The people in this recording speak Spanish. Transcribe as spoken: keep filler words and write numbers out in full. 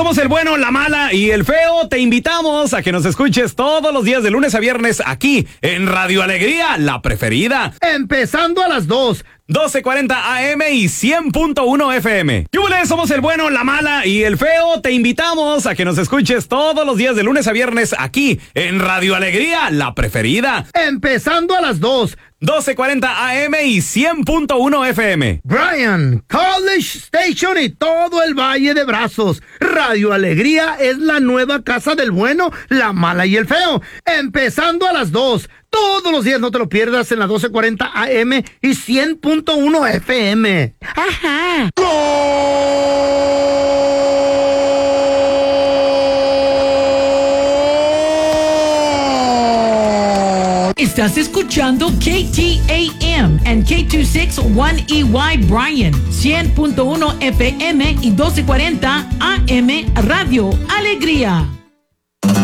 somos el bueno, la mala y el feo. Te invitamos a que nos escuches todos los días de lunes a viernes aquí en Radio Alegría, la preferida. Empezando a las dos. doce cuarenta A M y cien punto uno F M. ¡Yúbales! Somos el bueno, la mala y el feo. Te invitamos a que nos escuches todos los días de lunes a viernes aquí en Radio Alegría, la preferida. Empezando a las dos. doce cuarenta A M y cien punto uno F M. Bryan, College Station y todo el Valle de Brazos. Radio Alegría es la nueva casa del bueno, la mala y el feo. Empezando a las dos. Todos los días, no te lo pierdas, en la doce cuarenta A M y cien punto uno F M. ¡Ajá! Estás escuchando K T A M and K dos sesenta y uno E Y Bryan, cien punto uno F M y doce cuarenta A M Radio Alegría.